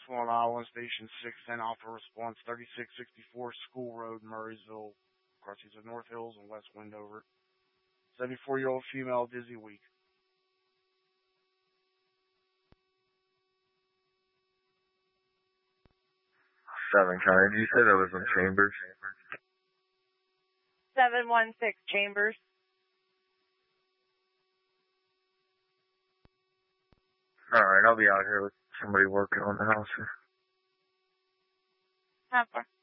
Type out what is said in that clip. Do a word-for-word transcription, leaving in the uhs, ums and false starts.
Long Island, Station six ten, Alpha Response, thirty-six sixty-four School Road, Murraysville, crossings of North Hills and West Wendover. seventy-four-year-old female, dizzy, weak. Seven County. You said it was in Chambers. seven one six Chambers. Alright, I'll be out here with somebody working on the house. How far?